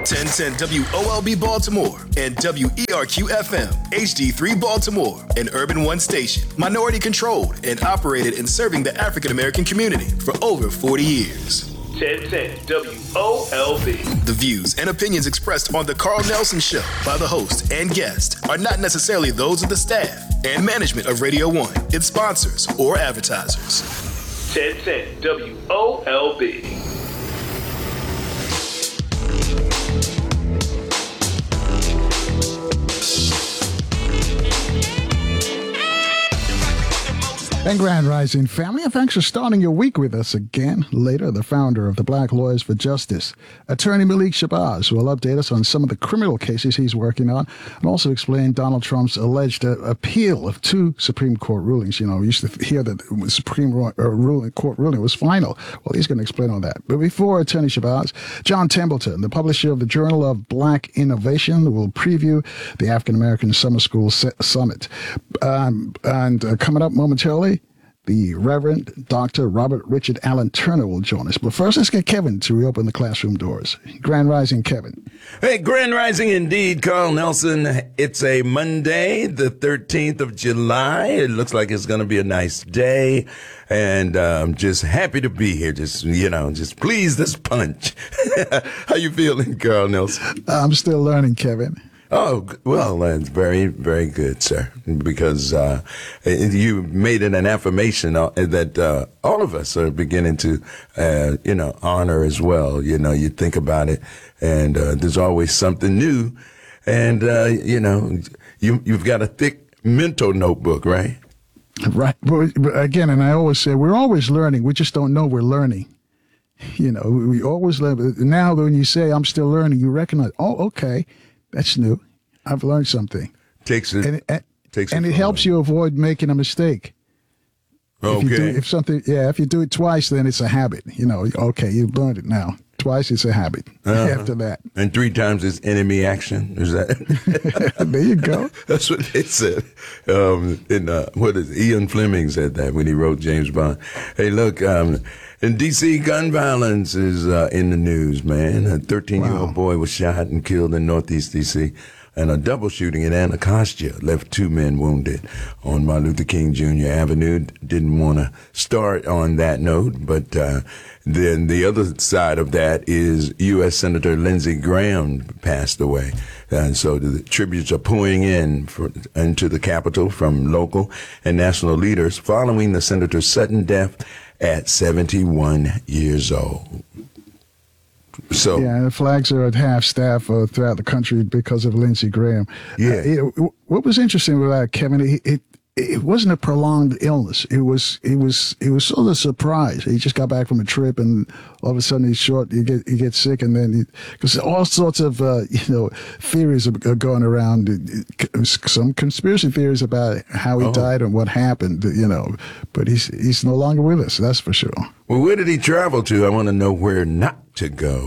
1010 WOLB Baltimore and WERQ FM, HD3 Baltimore, an Urban One station, minority controlled and operated in serving the African American community for over 40 years. 1010 WOLB. The views and opinions expressed on The Carl Nelson Show by the host and guest are not necessarily those of the staff and management of Radio 1, its sponsors, or advertisers. 1010 WOLB. And Grand Rising family, and thanks for starting your week with us again. Later, the founder of the Black Lawyers for Justice, Attorney Malik Shabazz, will update us on some of the criminal cases he's working on and also explain Donald Trump's alleged appeal of two Supreme Court rulings. You know, we used to hear that the Supreme Court ruling was final. Well, he's going to explain all that. But before Attorney Shabazz, John Templeton, the publisher of the Journal of Black Innovation, will preview the African American Summer School Summit. Coming up momentarily, the Reverend Dr. Robert Richard Allen Turner will join us. But first, let's get Kevin to reopen the classroom doors. Grand Rising, Kevin. Hey, Grand Rising indeed, Carl Nelson. It's a Monday, the 13th of July. It looks like it's going to be a nice day. And I'm just happy to be here. Just please this punch. How you feeling, Carl Nelson? I'm still learning, Kevin. Oh, well, that's very, very good, sir, because you made it an affirmation that all of us are beginning to, honor as well. You know, you think about it, and there's always something new, and, you've got a thick mental notebook, right? Right. But again, and I always say, we're always learning. We just don't know we're learning. You know, we always learn. Now, when you say, I'm still learning, you recognize, oh, okay. That's new. I've learned something. And it helps you avoid making a mistake. Okay. If you do it twice, then it's a habit. You know, okay, you've learned it now. Twice, it's a habit. After that. And 3 times is enemy action. Is that? There you go. That's what they said. Ian Fleming said that when he wrote James Bond. Hey, look, in D.C., gun violence is in the news, man. A 13-year-old boy was shot and killed in Northeast D.C., and a double shooting in Anacostia left 2 men wounded on Martin Luther King Jr. Avenue. Didn't want to start on that note, but then the other side of that is U.S. Senator Lindsey Graham passed away. And so the tributes are pouring into the Capitol from local and national leaders following the senator's sudden death at 71 years old. So yeah, the flags are at half staff throughout the country because of Lindsey Graham. Yeah. What was interesting about that, Kevin, it wasn't a prolonged illness. It was sort of a surprise. He just got back from a trip, and all of a sudden he gets sick, and then because all sorts of theories are going around. Some conspiracy theories about how he died and what happened. But he's no longer with us. That's for sure. Well, where did he travel to? I want to know where not to go.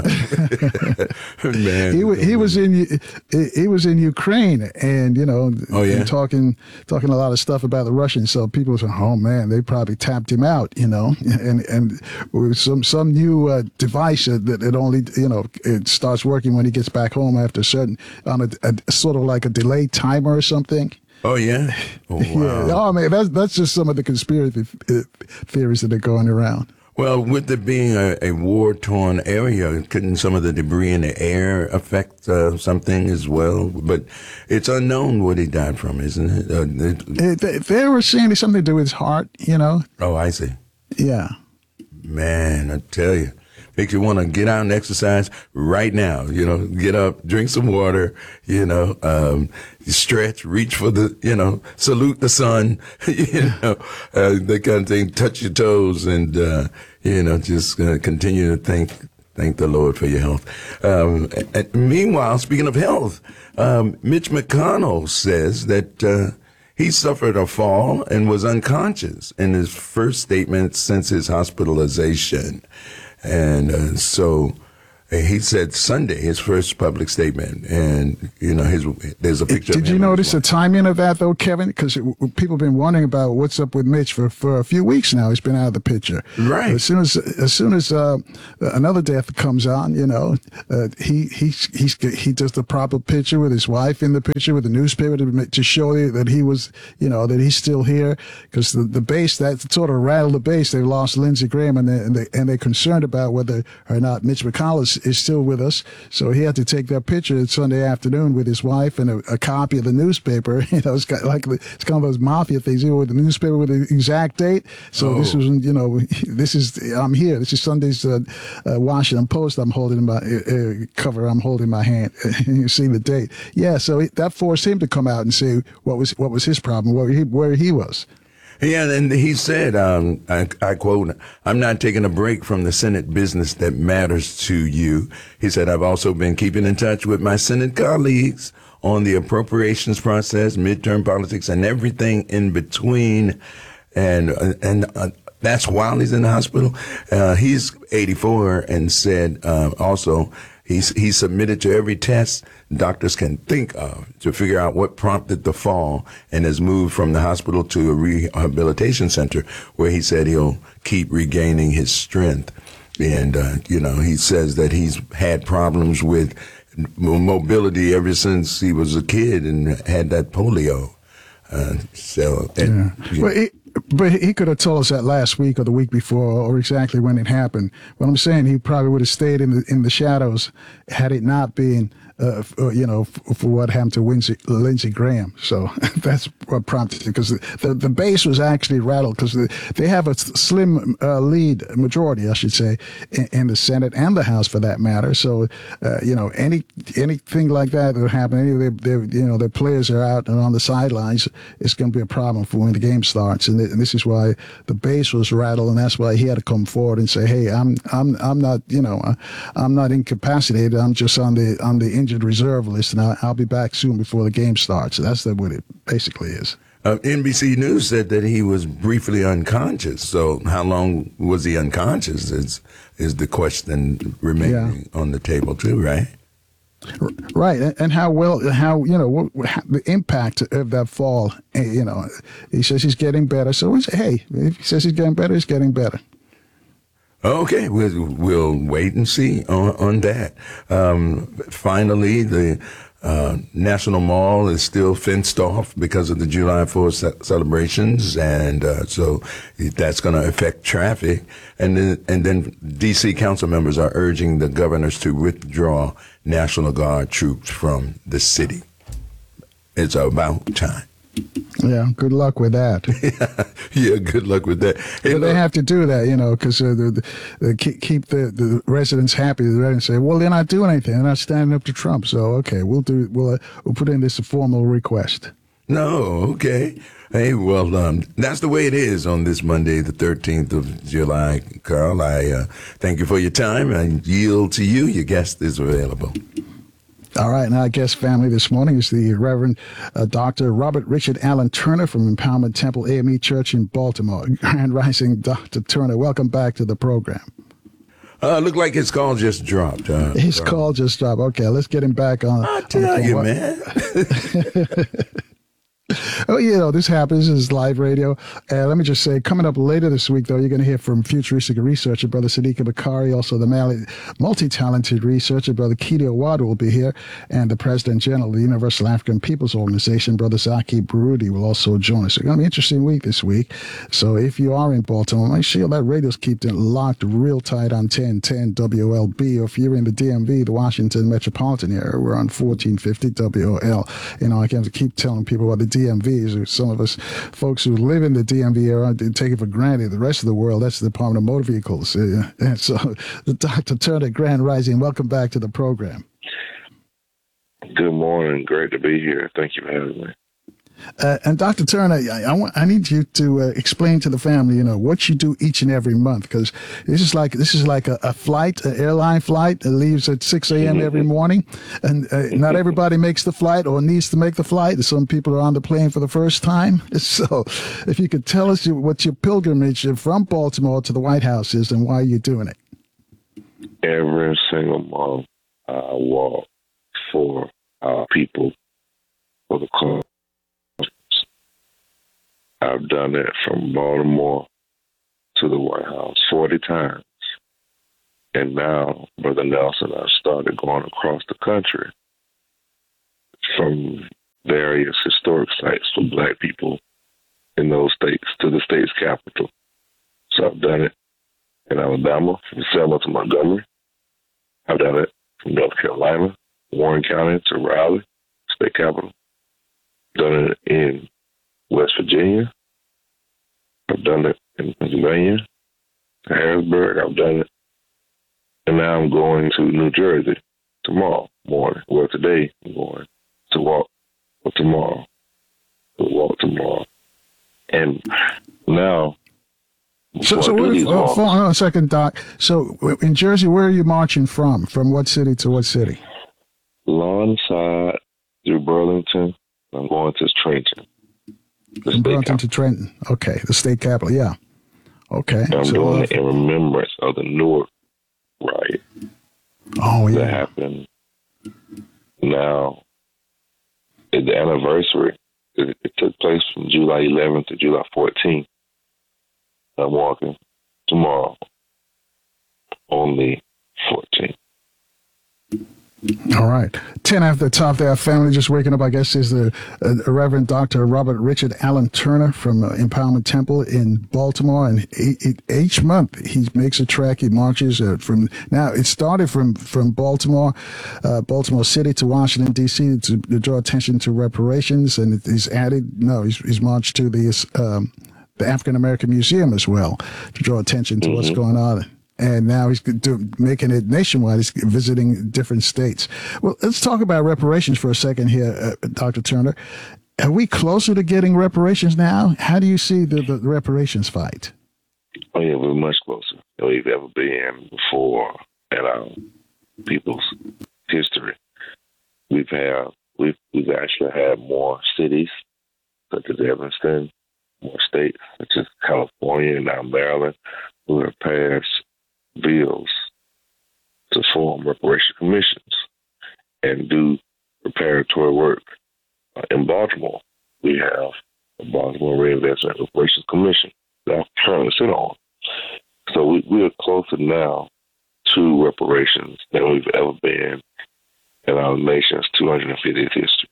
Man, he was in Ukraine, and and talking a lot of stuff about the Russians. So people say, "Oh man, they probably tapped him out," and with some new device that only it starts working when he gets back home after on a sort of like a delayed timer or something. Oh yeah. Oh, wow. Yeah. Oh man, that's just some of the conspiracy theories that are going around. Well, with it being a war-torn area, couldn't some of the debris in the air affect something as well? But it's unknown what he died from, isn't it? They were saying it's something to do with his heart, Oh, I see. Yeah. Man, I tell you. Makes you want to get out and exercise right now. Get up, drink some water, stretch, reach for salute the sun, that kind of thing, touch your toes and, just continue to thank the Lord for your health. And meanwhile, speaking of health, Mitch McConnell says that, he suffered a fall and was unconscious in his first statement since his hospitalization. And so He said Sunday, his first public statement, and there's a picture. Did you notice the timing of that, though, Kevin? Because people have been wondering about what's up with Mitch for a few weeks now. He's been out of the picture. Right. As soon as another death comes on, he does the proper picture with his wife in the picture with the newspaper to show you that he was, that he's still here. Because the base that sort of rattled the base. They lost Lindsey Graham, and they're concerned about whether or not Mitch McConnell is still with us. So he had to take that picture Sunday afternoon with his wife and a copy of the newspaper. It's kind of those mafia things, with the newspaper with the exact date. So This was, I'm here. This is Sunday's Washington Post. I'm holding my cover. I'm holding my hand. And you see the date. Yeah. So that forced him to come out and say what was his problem, where he was. Yeah, and he said, I quote, "I'm not taking a break from the Senate business that matters to you." He said, "I've also been keeping in touch with my Senate colleagues on the appropriations process, midterm politics, and everything in between." And that's while he's in the hospital. He's 84 and said also he submitted to every test doctors can think of to figure out what prompted the fall, and has moved from the hospital to a rehabilitation center where he said he'll keep regaining his strength. And, he says that he's had problems with mobility ever since he was a kid and had that polio. But he could have told us that last week or the week before, or exactly when it happened. What I'm saying, he probably would have stayed in the shadows had it not been, for what happened to Lindsey Graham. So that's what prompted it, because the base was actually rattled, because they have a slim lead majority, I should say, in the Senate and the House for that matter. So, anything like that would happen. Any of their players are out and on the sidelines. It's going to be a problem for when the game starts. And this is why the base was rattled, and that's why he had to come forward and say, "Hey, I'm not, I'm not incapacitated. I'm just on the injured reserve list, and I'll be back soon before the game starts." So that's what it basically is. NBC News said that he was briefly unconscious. So how long was he unconscious is the question remaining on the table too, right? Right, and the impact of that fall. He says he's getting better. So we say, hey, if he says he's getting better, he's getting better. Okay, we'll wait and see on that. Finally, the National Mall is still fenced off because of the July 4th celebrations, and so that's going to affect traffic. And then D.C. council members are urging the governors to withdraw National Guard troops from the city. It's about time. Yeah, good luck with that. Yeah, good luck with that. Hey, but they have to do that, because keep the residents happy. The residents say, well, they're not doing anything. They're not standing up to Trump. So, okay, we'll put in this a formal request. No, okay. Hey, well, that's the way it is on this Monday, the 13th of July. Carl, I thank you for your time. I yield to you. Your guest is available. All right, now our guest family this morning is the Reverend Dr. Robert Richard Allen Turner from Empowerment Temple AME Church in Baltimore. Grand Rising, Dr. Turner. Welcome back to the program. Look like his call just dropped. His call just dropped. Okay, let's get him back on. I tell you, man. Oh, this happens. This is live radio. Let me just say, coming up later this week, though, you're going to hear from futuristic researcher, Brother Sadiq Bakari, also the multi-talented researcher, Brother Kidi Awadu will be here, and the President General of the Universal African Peoples Organization, Brother Zaki Barudi, will also join us. It's going to be an interesting week this week. So if you are in Baltimore, make sure that radio's keep it locked real tight on 1010 WLB. Or if you're in the DMV, the Washington metropolitan area, we're on 1450 WOL. I can keep telling people about the DMV. Some of us folks who live in the DMV area take it for granted. The rest of the world, that's the Department of Motor Vehicles. And so, Dr. Turner, Grand Rising, welcome back to the program. Good morning. Great to be here. Thank you for having me. And Dr. Turner, I need you to explain to the family, what you do each and every month, because this is like a flight, an airline flight that leaves at 6 a.m. every morning, and not everybody makes the flight or needs to make the flight. Some people are on the plane for the first time. So, if you could tell us what your pilgrimage from Baltimore to the White House is and why you're doing it. Every single month, I walk for our people for the cause. I've done it from Baltimore to the White House 40 times. And now, Brother Nelson, I've started going across the country from various historic sites for Black people in those states to the state's capital. So I've done it in Alabama, from Selma to Montgomery. I've done it from North Carolina, Warren County to Raleigh, state capital. I've done it in West Virginia. I've done it in Pennsylvania, Harrisburg. I've done it. And now I'm going to New Jersey tomorrow morning. Well, today I'm going to walk for tomorrow. And now, So hold on a second, Doc. So in Jersey, where are you marching from? From what city to what city? Lawnside through Burlington. I'm going to Trenton. From Burlington to Trenton. Okay, the state capital. Yeah. Okay. And I'm doing it in remembrance of the Newark riot. Oh yeah. That happened. Now, at the anniversary, it took place from July 11th to July 14th. I'm walking tomorrow on the 14th. All right. 10 after the top there. Family just waking up, I guess, is the Reverend Dr. Robert Richard Allen Turner from Empowerment Temple in Baltimore. And each month he makes a trek. He marches from, now it started from Baltimore, Baltimore City to Washington, D.C. to draw attention to reparations. And he's marched to the African American Museum as well to draw attention to what's going on. And now he's making it nationwide. He's visiting different states. Well, let's talk about reparations for a second here, Dr. Turner. Are we closer to getting reparations now? How do you see the reparations fight? Oh, yeah, we're much closer than we've ever been before in our people's history. We've actually had more cities, such as Evanston, more states, such as California and now Maryland, who have passed bills to form reparation commissions and do preparatory work. In Baltimore, we have the Baltimore Reinvestment Reparations Commission that I currently sit on. So we are closer now to reparations than we've ever been in our nation's 250th history.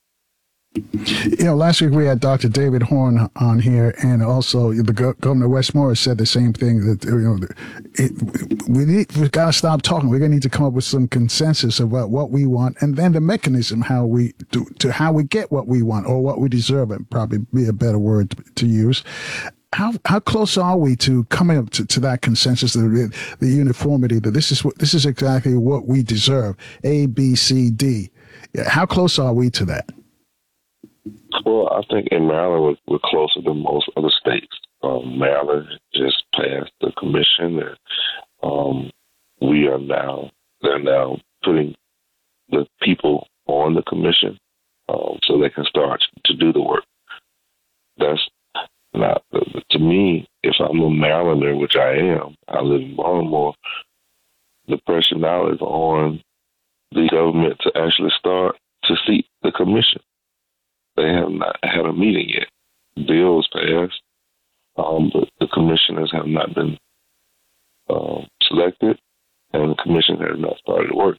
Last week we had Dr. David Horn on here, and also the Governor Wes Morris said the same thing, that we've got to stop talking. We're going to need to come up with some consensus about what we want, and then the mechanism how we get what we want or what we deserve. It probably be a better word to use. How close are we to coming up to that consensus, the uniformity that this is exactly what we deserve? A, B, C, D. How close are we to that? Well, I think in Maryland we're closer than most other states. Maryland just passed the commission, and they're now putting the people on the commission so they can start to do the work. That's not, to me, if I'm a Marylander, which I am, I live in Baltimore, the pressure now is on the government to actually start to seat the commission. They have not had a meeting yet. Bills passed, but the commissioners have not been selected, and the commission has not started work.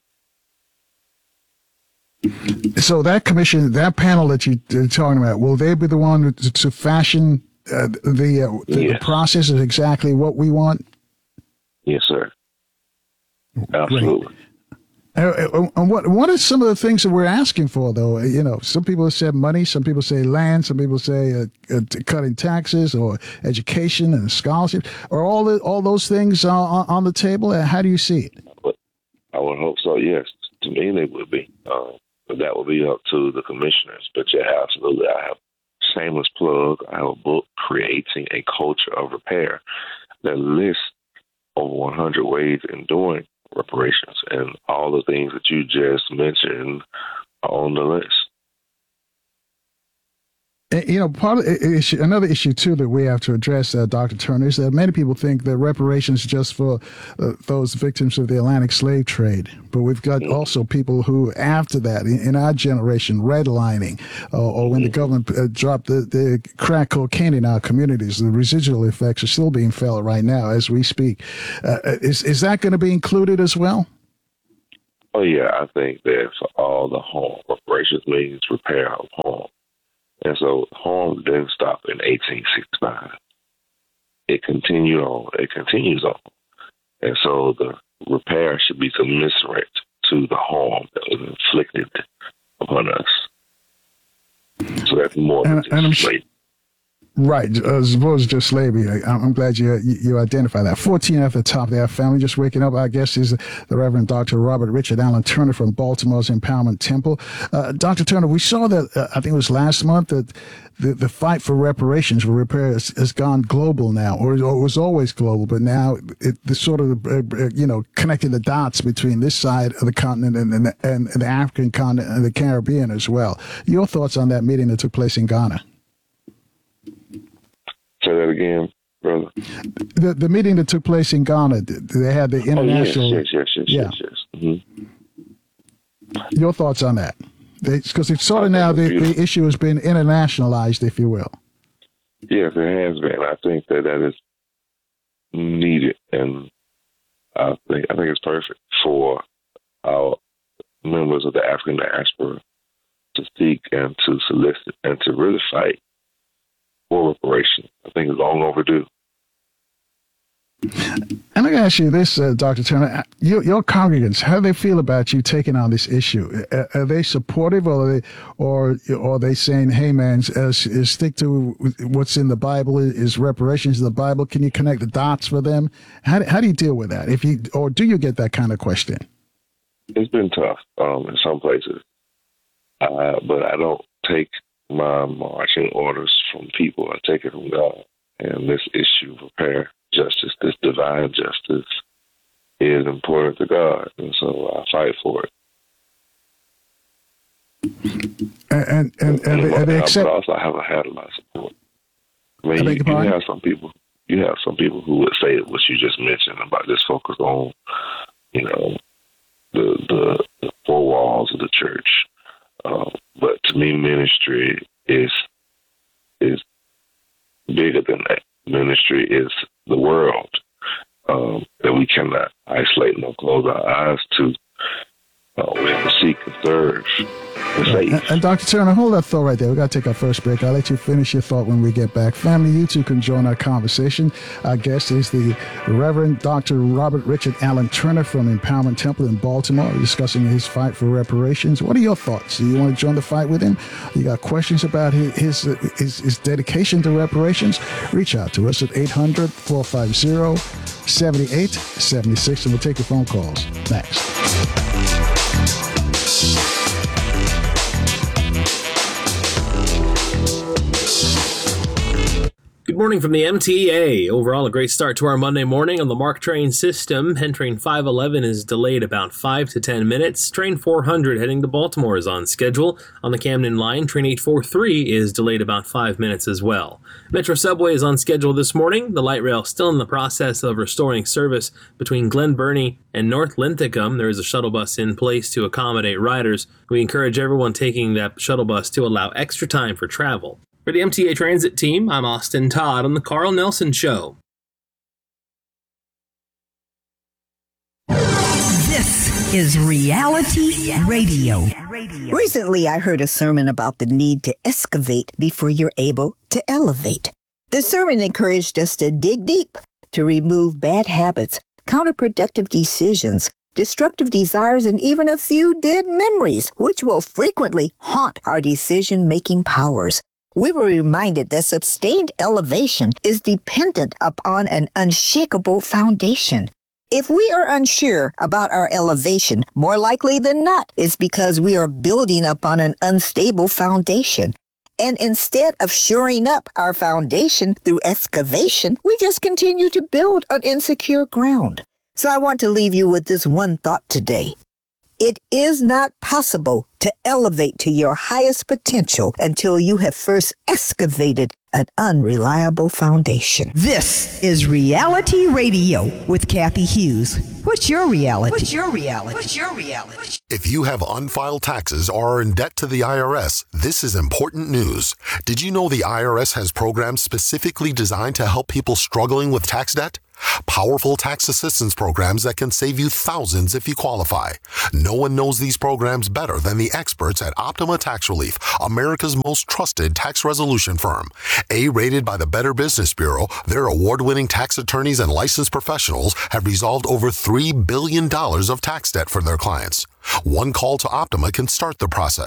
So that commission, that panel that you're talking about, will they be the one to fashion the process of exactly what we want? Yes, sir. Absolutely. Great. And what are some of the things that we're asking for, though? Some people have said money, some people say land, some people say cutting taxes or education and scholarships. Are all those things on the table? How do you see it? I would hope so, yes. To me, they would be. But that would be up to the commissioners. But yeah, absolutely. I have a shameless plug. I have a book, Creating a Culture of Repair, that lists over 100 ways in doing reparations, and all the things that you just mentioned are on the list. Part of the issue, another issue too that we have to address, Dr. Turner, is that many people think that reparations are just for those victims of the Atlantic slave trade. But we've got also people who, after that, in our generation, redlining, or when the government dropped the crack cocaine in our communities, the residual effects are still being felt right now as we speak. Is that going to be included as well? Oh, yeah, I think that for all the harm, reparations means repair of harm. And so harm didn't stop in 1865. It continued on. It continues on. And so the repair should be commensurate to the harm that was inflicted upon us. So that's more than just slavery. Right, as opposed to just slavery. I'm glad you identify that. 14 at the top there, family. Just waking up, I guess, is the Reverend Dr. Robert Richard Allen Turner from Baltimore's Empowerment Temple. Dr. Turner, we saw that, I think it was last month, that the fight for reparations, for repair, has gone global now, or it was always global, but now the sort of, connecting the dots between this side of the continent and the African continent and the Caribbean as well. Your thoughts on that meeting that took place in Ghana? Say that again, brother. The meeting that took place in Ghana, they had the international... Yes. Mm-hmm. Your thoughts on that? Because it's sort of now the issue has been internationalized, if you will. Yes, it has been. I think that is needed, and I think it's perfect for our members of the African diaspora to seek and to solicit and to really fight for reparation. I think it's long overdue. And I got to ask you this, Dr. Turner, your congregants, how do they feel about you taking on this issue? Are they supportive, or are they saying, hey, man, stick to what's in the Bible, is reparations in the Bible? Can you connect the dots for them? How do you deal with that? Or do you get that kind of question? It's been tough in some places, but I don't take my marching orders from people. I take it from God. And this issue of repair, justice, this divine justice, is important to God, and so I fight for it. And they accept. But also, I haven't had a lot of support. I mean, you have some people. You have some people who would say what you just mentioned about just focus on, the four walls of the church. But to me, ministry is bigger than that. Ministry is the world that we cannot isolate nor close our eyes to. We have to seek and serve and save. And Dr. Turner, hold that thought right there. We've got to take our first break. I'll let you finish your thought when we get back. Family, you too can join our conversation. Our guest is the Reverend Dr. Robert Richard Allen Turner from Empowerment Temple in Baltimore, discussing his fight for reparations. What are your thoughts? Do you want to join the fight with him? You got questions about his dedication to reparations? Reach out to us at 800-450-7876, and we'll take your phone calls next. Good morning from the MTA. Overall, a great start to our Monday morning on the MARC train system. Penn Train 511 is delayed about 5 to 10 minutes. Train 400 heading to Baltimore is on schedule. On the Camden line, Train 843 is delayed about 5 minutes as well. Metro Subway is on schedule this morning. The light rail still in the process of restoring service between Glen Burnie and North Linthicum. There is a shuttle bus in place to accommodate riders. We encourage everyone taking that shuttle bus to allow extra time for travel. For the MTA Transit team, I'm Austin Todd on the Carl Nelson Show. This is Reality Radio. Recently, I heard a sermon about the need to excavate before you're able to elevate. The sermon encouraged us to dig deep, to remove bad habits, counterproductive decisions, destructive desires, and even a few dead memories, which will frequently haunt our decision-making powers. We were reminded that sustained elevation is dependent upon an unshakable foundation. If we are unsure about our elevation, more likely than not, it's because we are building upon an unstable foundation. And instead of shoring up our foundation through excavation, we just continue to build on insecure ground. So I want to leave you with this one thought today. It is not possible to to elevate to your highest potential until you have first excavated an unreliable foundation. This is Reality Radio with Kathy Hughes. What's your reality? What's your reality? What's your reality? If you have unfiled taxes or are in debt to the IRS, this is important news. Did you know the IRS has programs specifically designed to help people struggling with tax debt? Powerful tax assistance programs that can save you thousands if you qualify. No one knows these programs better than the experts at Optima Tax Relief, America's most trusted tax resolution firm. A-rated by the Better Business Bureau, their award-winning tax attorneys and licensed professionals have resolved over $3 billion of tax debt for their clients. One call to Optima can start the process.